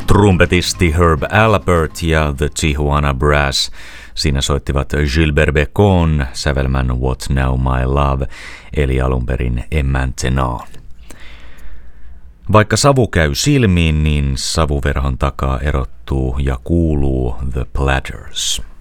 trumpetisti Herb Alpert ja The Tijuana Brass. Siinä soittivat Gilbert Bécaud sävelmän What Now My Love, eli alunperin Et Maintenant. Vaikka savu käy silmiin, niin savuverhon takaa erottuu ja kuuluu The Platters.